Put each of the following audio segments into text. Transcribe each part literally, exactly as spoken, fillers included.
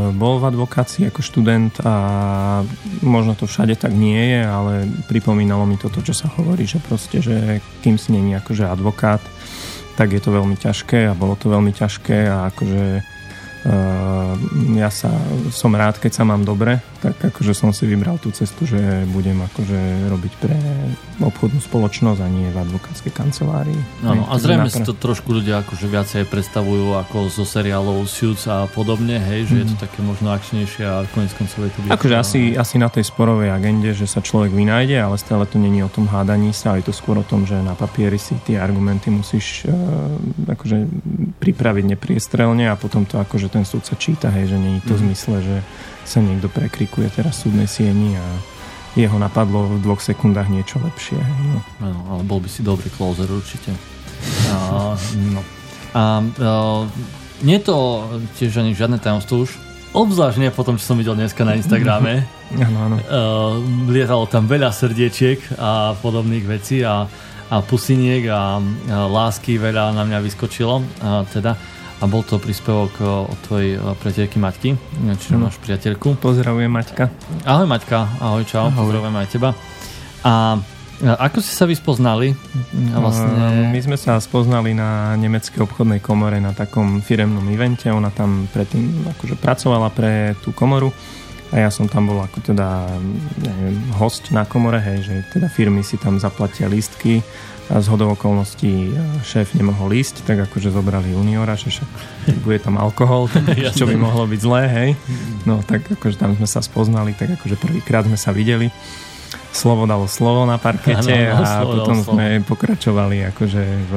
bol v advokácii ako študent a možno to všade tak nie je, ale pripomínalo mi toto, čo sa hovorí, že proste, že kým si nie je akože advokát, tak je to veľmi ťažké a bolo to veľmi ťažké a akože Uh, ja sa, som rád, keď sa mám dobre, tak akože som si vybral tú cestu, že budem akože robiť pre obchodnú spoločnosť a nie v advokátskej kancelárii. No, a zrejme si to trošku ľudia akože viacej predstavujú ako zo seriálov Suits a podobne, hej, že mm. je to také možno akčnejšie a koniec koncov je to byť. Akože asi, asi na tej sporovej agende, že sa človek vynájde, ale stále to není o tom hádaní sa, ale je to skôr o tom, že na papieri si tie argumenty musíš uh, akože pripraviť nepriestrelne a potom to akože ten súd sa číta, hej, že nie je to v zmysle, že sa niekto prekrikuje teraz súdnej sieni a jeho napadlo v dvoch sekundách niečo lepšie. Hej, no. No, ale bol by si dobrý closer určite. A, no. a, a nie je to tiež ani žiadne tajomstvo už, obzvlášť nie po tom, čo som videl dneska na Instagrame. Áno, áno. Lietalo tam veľa srdieček a podobných vecí a, a pusiniek a, a lásky veľa na mňa vyskočilo. A teda A bol to príspevok od tvojej priateľky Maťky, čiže mm. máš priateľku. Pozdravujem Maťka. Ahoj Maťka, ahoj, čau, ahoj. Pozdravujem aj teba. A ako ste sa vy spoznali? Vlastne... My sme sa spoznali na Nemeckej obchodnej komore na takom firemnom evente. Ona tam predtým akože pracovala pre tú komoru a ja som tam bol ako teda neviem, host na komore, hej, že teda firmy si tam zaplatia lístky a zhodou okolností šéf nemohol ísť, tak akože zobrali juniora, že však bude tam alkohol, tak čo by mohlo byť zlé, hej. No tak akože tam sme sa spoznali, tak akože prvýkrát sme sa videli. Slovo dalo slovo na parkete ano, no, a potom sme slovo. pokračovali akože v...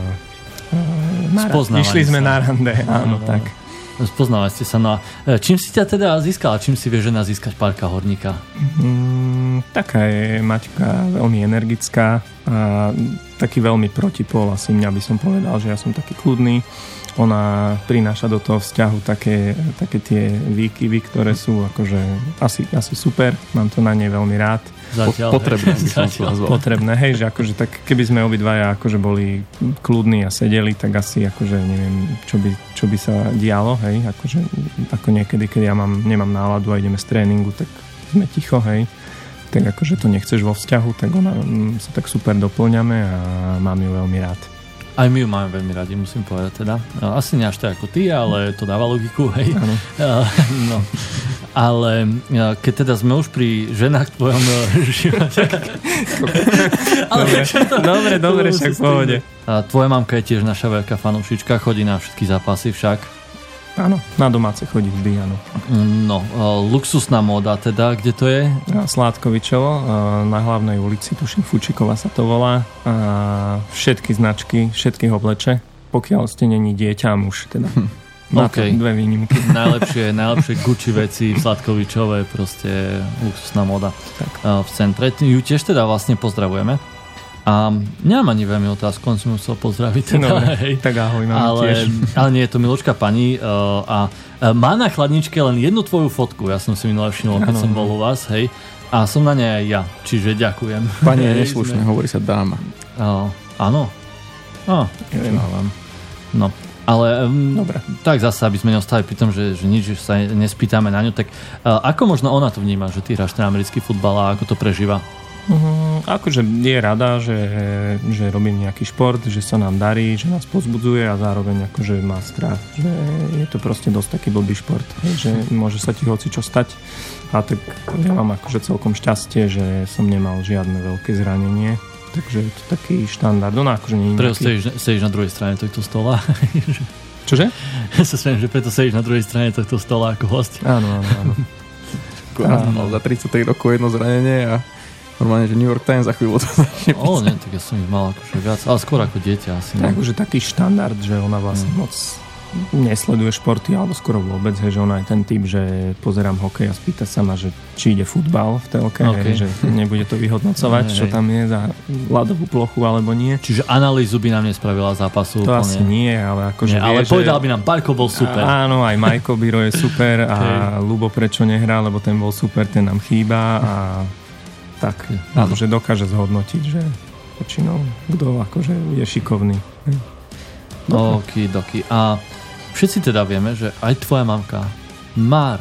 Uh, išli sme sa. na rande, áno, no, tak. Spoznávali ste sa. No a čím si ťa teda získala? Čím si vie žena získať Parka Horníka? Mm, taká je Maťka veľmi energická a taký veľmi protipol. Asi mňa by som povedal, že ja som taký kľudný. Ona prináša do toho vzťahu také, také tie výkyvy, ktoré sú akože asi, asi super. Mám to na nej veľmi rád. Zatiaľ, potrebné, potrebné, hej, že akože tak keby sme obidvaja akože boli kľudní a sedeli, tak asi akože neviem, čo by, čo by sa dialo, hej, akože ako niekedy, keď ja mám, nemám náladu a ideme z tréningu, tak sme ticho, hej, tak akože to nechceš vo vzťahu, tak ona sa tak super doplňame a mám ju veľmi rád. Aj my ju máme veľmi radi, musím povedať teda. Asi nie až tak ako ty, ale to dáva logiku, hej. Áno. No. Ale keď teda sme už pri ženách v tvojom živote... dobre, dobre, dobre, však v pohode. Tvoja mamka je tiež naša veľká fanúšička, chodí na všetky zápasy však. Áno, na domáce chodí vždy, áno. No, luxusná móda teda, kde to je? Sládkovičovo, na hlavnej ulici, tuším Fučíková sa to volá. Všetky značky, všetky obleče, pokiaľ ste není dieťa a muž, teda. Na okay. Dve výnimky. Najlepšie, najlepšie Gucci veci, Sládkovičové, proste luxusná móda tak. V centre. Ju tiež teda vlastne pozdravujeme. A nemám ani veľmi otázku, on si musel pozdraviť. Teda, no, hej. Tak ahoj, mám ale, tiež. Ale nie je to Miločka pani uh, a uh, má na chladničke len jednu tvoju fotku. Ja som si minulé všimol, keď ano. som bol u vás, hej. A som na nej aj ja, čiže ďakujem. Pani je neslušné, hovorí sa dáma. Uh, áno. Á, neviem. No, ale um, dobre. Tak zase, aby sme neostali pri tom, že, že nič že sa nespýtame na ňu, tak uh, ako možno ona to vníma, že ty hráš ten americký futbal a ako to prežíva? Uh, akože je rada, že, že robím nejaký šport, že sa nám darí, že nás pozbudzuje a zároveň akože má strach, že je to proste dosť taký blbý šport, že môže sa ti hocičo stať a tak ja mám akože celkom šťastie, že som nemal žiadne veľké zranenie, takže je to taký štandard. No akože nie je preto nejaký... sedíš na druhej strane tohto stola. Čože? Ja sa smiem, že preto sedíš na druhej strane tohto stola ako host. Áno, áno, áno. Ja som mal za tridsaťtri rokov jedno zranenie a normálne, že New York Times za chvíľu to začne písať. O, nie, tak ja som ich mal akože viac, ale skôr ako dieťa asi. Tak, akože taký štandard, že ona vlastne mm. moc nesleduje športy, alebo skoro vôbec, hej, že ona je ten typ, že pozerám hokej a spýta sa ma, že či ide futbal v telke, okay. hej, že nebude to vyhodnocovať, čo tam je za ľadovú plochu, alebo nie. Čiže analýzu by nám nespravila zápasu to úplne. asi nie, ale akože nie, ale vie, povedal že... by nám, Parko bol super. Áno, aj Majko Biro je super a okay. Ľubo prečo nehrá, lebo ten bol super, ten nám chýba a tak, akože dokáže zhodnotiť, že väčšinou kto akože je šikovný. Okidoki. A všetci teda vieme, že aj tvoja mamka má